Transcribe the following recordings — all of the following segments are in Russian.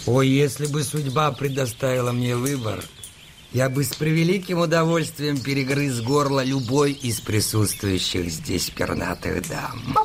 Ой, если бы судьба предоставила мне выбор, я бы с превеликим удовольствием перегрыз горло любой из присутствующих здесь пернатых дам.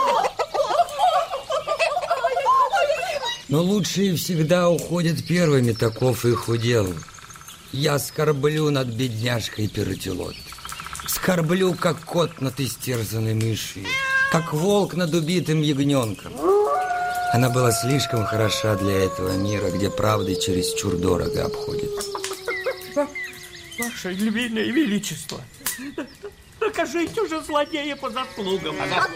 Но лучшие всегда уходят первыми, таков их удел. Я скорблю над бедняжкой Перетилот. Скорблю, как кот над истерзанной мышью, как волк над убитым ягненком. Она была слишком хороша для этого мира, где правда чересчур дорого обходится. Ваше львиное величество, накажите уже злодея по заслугам.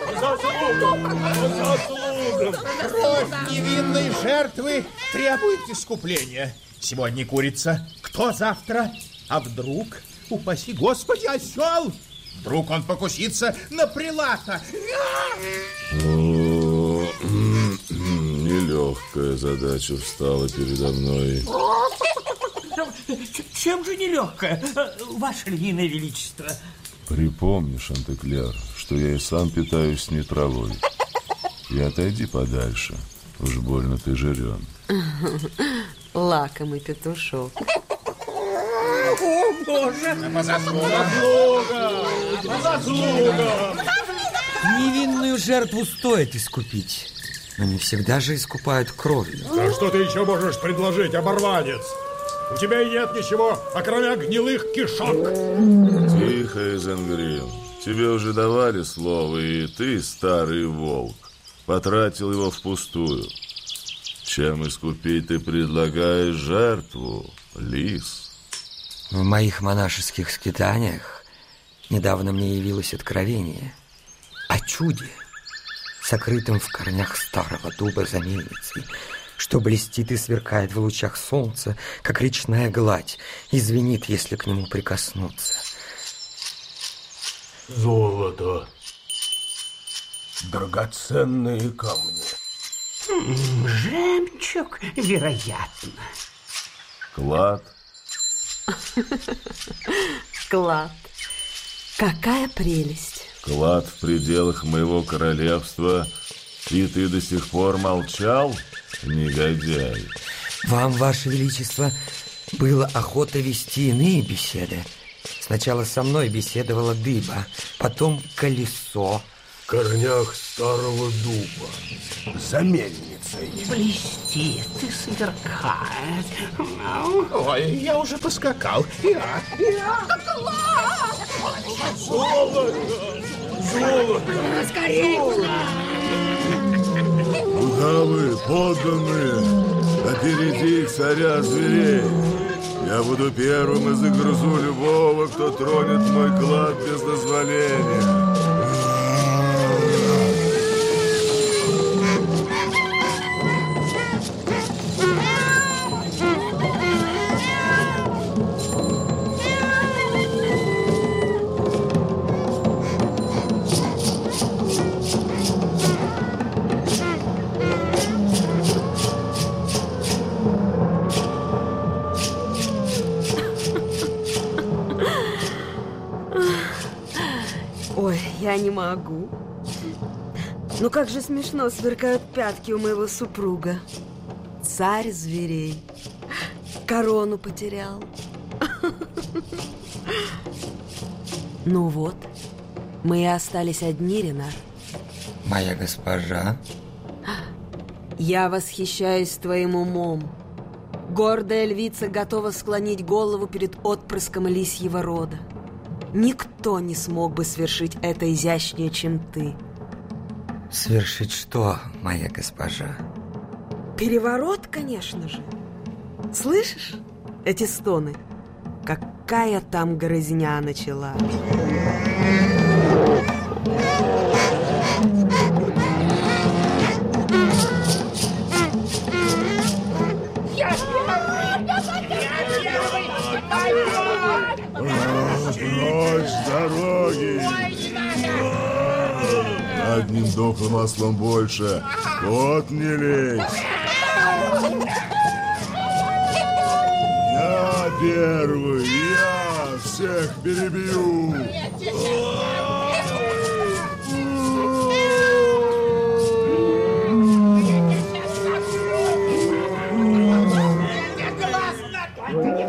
Кровь невинной жертвы требует искупления. Сегодня курица, кто завтра? А вдруг, упаси Господи, осел? Вдруг он покусится на прилата? Нелегкая задача встала передо мной. Чем же нелегкая, ваше львиное величество? Припомни, Шантеклер, что я и сам питаюсь не травой. И отойди подальше, уж больно ты жирен. Лакомый петушок. О, Боже! По заслугам! По заслугам! Невинную жертву стоит искупить, но не всегда же искупают кровью. А что ты еще можешь предложить, оборванец? У тебя и нет ничего, окромя гнилых кишок. Тихо, Изенгрим. Тебе уже давали слово, и ты, старый волк, потратил его впустую. Чем искупить ты предлагаешь жертву, лис? В моих монашеских скитаниях недавно мне явилось откровение о чуде, сокрытом в корнях старого дуба за мельницей, что блестит и сверкает в лучах солнца, как речная гладь, и звенит, если к нему прикоснуться. Золото. Драгоценные камни. Жемчуг, вероятно. Клад? Клад. Какая прелесть. Клад в пределах моего королевства, и ты до сих пор молчал, негодяй? Вам, Ваше Величество, было охота вести иные беседы. Сначала со мной беседовала дыба, потом колесо. В корнях старого дуба, за мельницей. Блестит и сверкает. Ой, я уже поскакал. Золото! Золото! Скорее! Куда вы, подданные? Опереди царя зверей. Я буду первым и загрызу любого, кто тронет мой клад без дозволения. Я не могу. Ну как же смешно сверкают пятки у моего супруга. Царь зверей. Корону потерял. Ну вот, мы и остались одни, Ренар. Моя госпожа. Я восхищаюсь твоим умом. Гордая львица готова склонить голову перед отпрыском лисьего рода. Никто не смог бы свершить это изящнее, чем ты. Свершить что, моя госпожа? Переворот, конечно же. Слышишь эти стоны? Какая там грызня начала. Прочь с дороги! Одним дохлым ослом больше. Вот не лезь! Я первый! Я всех перебью!